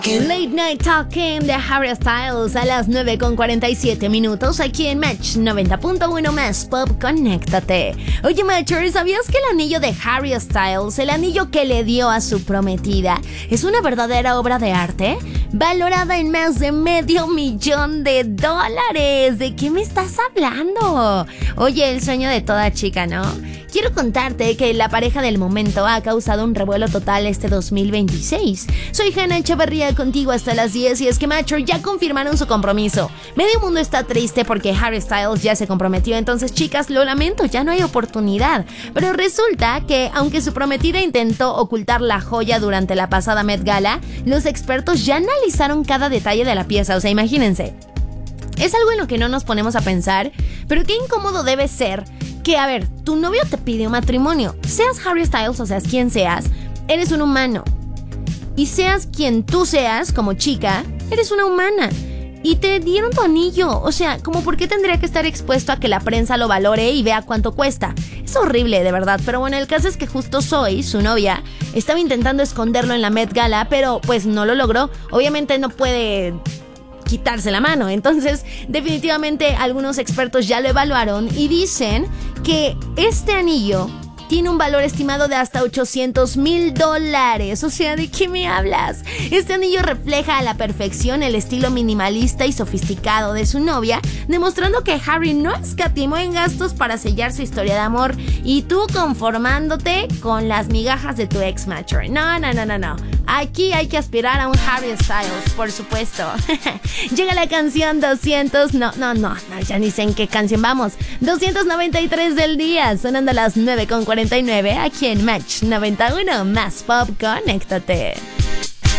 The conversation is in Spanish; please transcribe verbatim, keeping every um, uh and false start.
Late Night Talking de Harry Styles a las nueve con cuarenta y siete minutos aquí en Match noventa punto uno más Pop, conéctate. Oye, Matcher, ¿sabías que el anillo de Harry Styles, el anillo que le dio a su prometida, es una verdadera obra de arte? Valorada en más de medio millón de dólares. ¿De qué me estás hablando? Oye, el sueño de toda chica, ¿no? Quiero contarte que la pareja del momento ha causado un revuelo total este dos mil veintiséis. Soy Hanna Echeverría contigo hasta las diez y es que Matcher ya confirmaron su compromiso. Medio mundo está triste porque Harry Styles ya se comprometió, entonces chicas, lo lamento, ya no hay oportunidad. Pero resulta que aunque su prometida intentó ocultar la joya durante la pasada Met Gala, los expertos ya analizaron cada detalle de la pieza, o sea, imagínense. Es algo en lo que no nos ponemos a pensar, pero qué incómodo debe ser que, a ver, tu novio te pide un matrimonio. Seas Harry Styles o seas quien seas, eres un humano. Y seas quien tú seas como chica, eres una humana. Y te dieron tu anillo. O sea, ¿cómo por qué tendría que estar expuesto a que la prensa lo valore y vea cuánto cuesta? Es horrible, de verdad. Pero bueno, el caso es que justo Zoe, su novia, estaba intentando esconderlo en la Met Gala, pero pues no lo logró. Obviamente no puede quitarse la mano. Entonces, definitivamente algunos expertos ya lo evaluaron y dicen que este anillo tiene un valor estimado de hasta ochocientos mil dólares. O sea, ¿de qué me hablas? Este anillo refleja a la perfección el estilo minimalista y sofisticado de su novia, demostrando que Harry no escatimó en gastos para sellar su historia de amor y tú conformándote con las migajas de tu ex Matcher. No, no, no, no, no. Aquí hay que aspirar a un Harry Styles, por supuesto. Llega la canción doscientos... No, no, no, no, ya ni sé en qué canción vamos. doscientos noventa y tres del día, sonando a las nueve con cuarenta y nueve aquí en Match noventa y uno más Pop, conéctate.